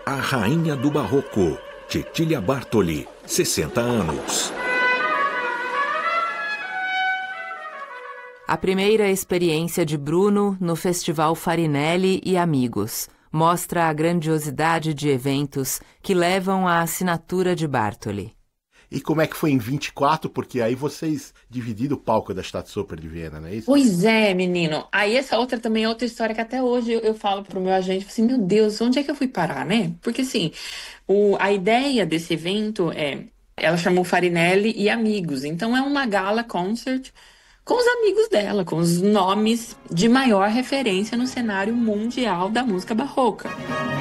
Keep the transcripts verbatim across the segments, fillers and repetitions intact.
A rainha do barroco, Cecilia Bartoli, sessenta anos. A primeira experiência de Bruno no Festival Farinelli e Amigos mostra a grandiosidade de eventos que levam à assinatura de Bartoli. E como é que foi em vinte e quatro? Porque aí vocês dividiram o palco da Staatsoper de Viena, não é isso? Pois é, menino. Aí essa outra também é outra história que até hoje eu, eu falo pro meu agente, assim, meu Deus, onde é que eu fui parar, né? Porque assim, o, a ideia desse evento é, ela chamou Farinelli e Amigos, então é uma gala concert com os amigos dela, com os nomes de maior referência no cenário mundial da música barroca.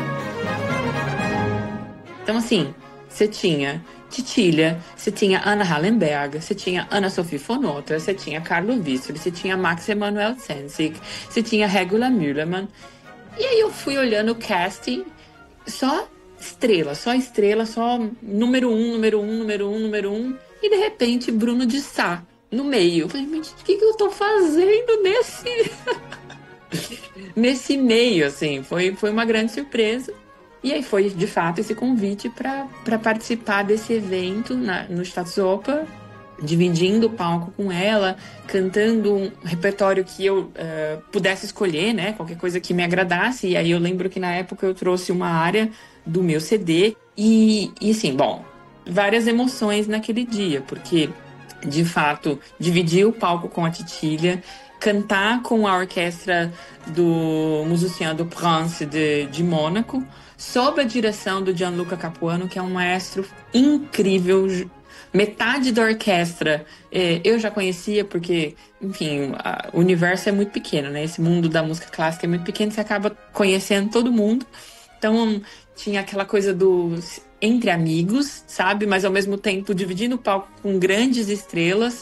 Então assim, você tinha Cecilia, você tinha Anna Hallenberg, você tinha Anna-Sophie von Otter, você tinha Carlo Wissler, você tinha Max Emanuel Zenzig, você tinha Regula Müllermann. E aí eu fui olhando o casting, só estrela, só estrela, só número um, número um, número um, número um. E de repente Bruno de Sá no meio. Eu falei, mas o que, que eu tô fazendo nesse... nesse meio, assim? Foi, foi uma grande surpresa. E aí foi, de fato, esse convite para participar desse evento na, no Staatsoper, dividindo o palco com ela, cantando um repertório que eu uh, pudesse escolher, né? Qualquer coisa que me agradasse. E aí eu lembro que na época eu trouxe uma área do meu C D. E, e assim, bom, várias emoções naquele dia, porque, de fato, dividir o palco com a Cecilia, cantar com a orquestra do Musicien du Prince de, de Mônaco, sob a direção do Gianluca Capuano, que é um maestro incrível. Metade da orquestra eh, eu já conhecia, porque, enfim, a, o universo é muito pequeno, né? Esse mundo da música clássica é muito pequeno, você acaba conhecendo todo mundo. Então, tinha aquela coisa do entre amigos, sabe? Mas, ao mesmo tempo, dividindo o palco com grandes estrelas.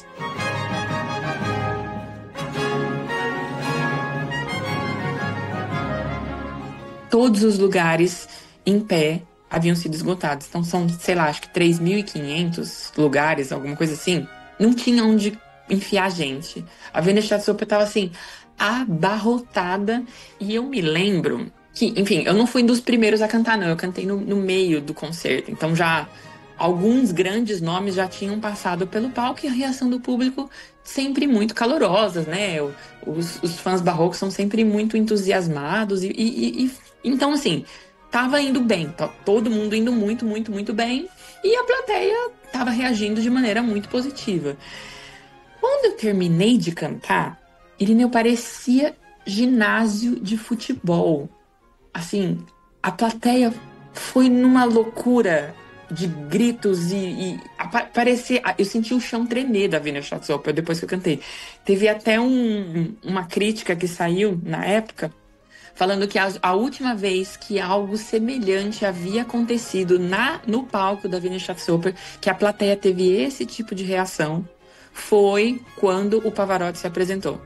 Todos os lugares em pé haviam sido esgotados. Então são, sei lá, acho que três mil e quinhentos lugares, alguma coisa assim. Não tinha onde enfiar gente. A Wiener Staatsoper estava assim, abarrotada. E eu me lembro que, enfim, eu não fui dos primeiros a cantar, não. Eu cantei no, no meio do concerto. Então já alguns grandes nomes já tinham passado pelo palco e a reação do público sempre muito calorosas, né? Os, os fãs barrocos são sempre muito entusiasmados e, e, e então, assim, tava indo bem, tá todo mundo indo muito, muito, muito bem, e a plateia tava reagindo de maneira muito positiva. Quando eu terminei de cantar, Irineu, parecia ginásio de futebol. Assim, a plateia foi numa loucura de gritos e, e parecia, eu senti o chão tremer da Wiener Staatsoper depois que eu cantei. Teve até um, uma crítica que saiu na época, falando que a, a última vez que algo semelhante havia acontecido na, no palco da Wiener Staatsoper, que a plateia teve esse tipo de reação, foi quando o Pavarotti se apresentou.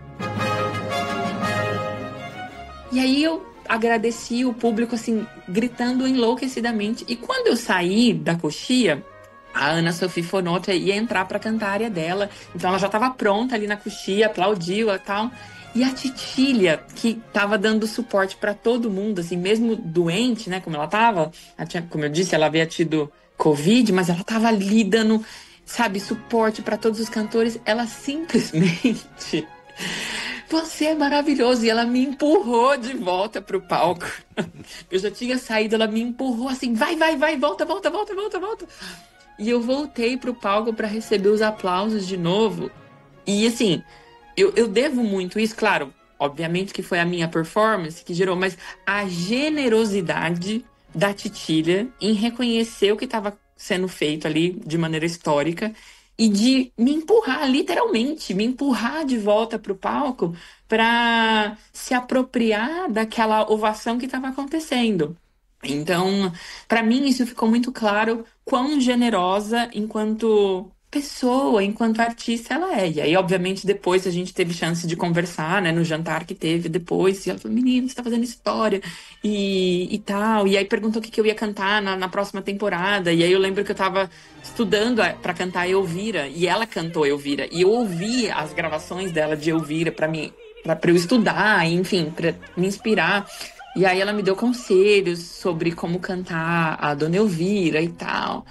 E aí eu agradeci o público, assim, gritando enlouquecidamente. E quando eu saí da coxia, a Anna-Sophie von Otter ia entrar para cantar a área dela. Então ela já estava pronta ali na coxia, aplaudiu e tal. E a Cecilia, que tava dando suporte para todo mundo, assim, mesmo doente, né, como ela tava, ela tinha, como eu disse, ela havia tido Covid, mas ela tava ali dando, sabe, suporte para todos os cantores. Ela simplesmente, você é maravilhoso, e ela me empurrou de volta pro palco. Eu já tinha saído, ela me empurrou assim, vai, vai, vai, volta, volta, volta, volta, volta. E eu voltei pro palco para receber os aplausos de novo. E assim, Eu, eu devo muito isso, claro, obviamente que foi a minha performance que gerou, mas a generosidade da Cecilia em reconhecer o que estava sendo feito ali de maneira histórica e de me empurrar, literalmente, me empurrar de volta para o palco para se apropriar daquela ovação que estava acontecendo. Então, para mim, isso ficou muito claro quão generosa enquanto pessoa, enquanto artista ela é. E aí, obviamente, depois a gente teve chance de conversar, né, no jantar que teve depois, e ela falou, menino, você tá fazendo história, e, e tal, e aí perguntou o que, que eu ia cantar na, na próxima temporada, e aí eu lembro que eu tava estudando para cantar Elvira, e ela cantou Elvira, e eu ouvi as gravações dela de Elvira para mim, para eu estudar, enfim, para me inspirar. E aí ela me deu conselhos sobre como cantar a Dona Elvira e tal.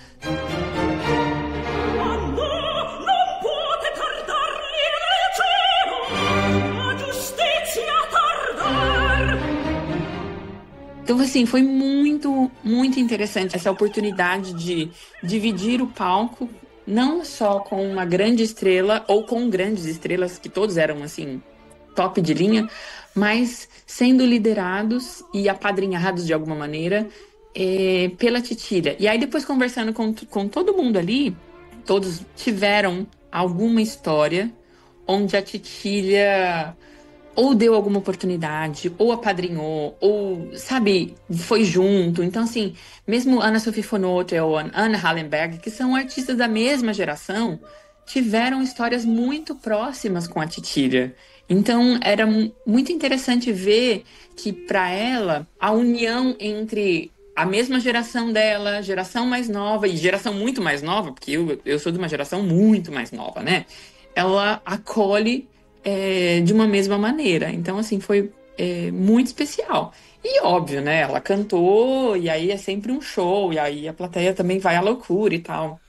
Então, assim, foi muito, muito interessante essa oportunidade de dividir o palco, não só com uma grande estrela, ou com grandes estrelas, que todos eram, assim, top de linha, mas sendo liderados e apadrinhados, de alguma maneira, é, pela Titília. E aí, depois, conversando com, com todo mundo ali, todos tiveram alguma história onde a Titília ou deu alguma oportunidade, ou apadrinhou, ou, sabe, foi junto. Então, assim, mesmo Anna Sophie von Otter ou Anna Hallenberg, que são artistas da mesma geração, tiveram histórias muito próximas com a Titília. Então, era muito interessante ver que, para ela, a união entre a mesma geração dela, geração mais nova, e geração muito mais nova, porque eu, eu sou de uma geração muito mais nova, né? Ela acolhe É, de uma mesma maneira. Então, assim, foi é, muito especial. E óbvio, né? Ela cantou, e aí é sempre um show, e aí a plateia também vai à loucura e tal.